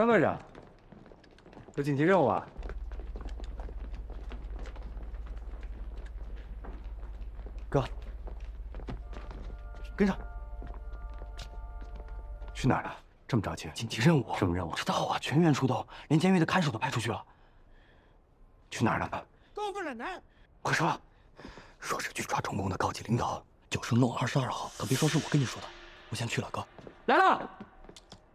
张队长，有紧急任务啊！哥，跟上。去哪儿了？这么着急？ 紧急任务？ 什么任务？ 知道啊，全员出动，连监狱的看守都派出去了。 去哪儿了？ 高副lã男， 快说！说是去抓中共的高级领导，就是弄22号。可别说是我跟你说的，我先去了，哥。 来了。